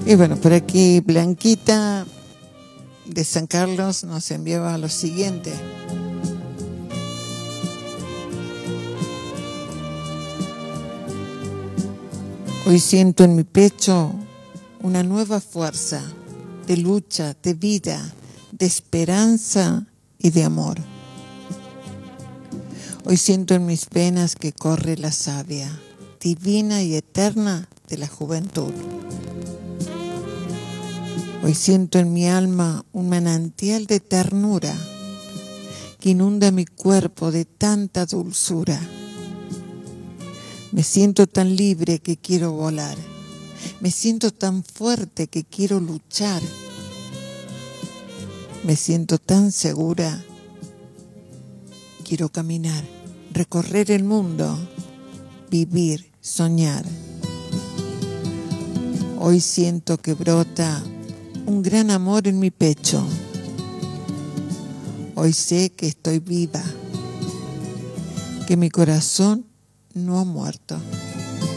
Y bueno, por aquí Blanquita de San Carlos nos enviaba lo siguiente. Hoy siento en mi pecho una nueva fuerza de lucha, de vida, de esperanza y de amor. Hoy siento en mis venas que corre la savia divina y eterna de la juventud. Hoy siento en mi alma un manantial de ternura que inunda mi cuerpo de tanta dulzura. Me siento tan libre que quiero volar. Me siento tan fuerte que quiero luchar. Me siento tan segura. Quiero caminar, recorrer el mundo, vivir, soñar. Hoy siento que brota un gran amor en mi pecho. Hoy sé que estoy viva, que mi corazón no ha muerto.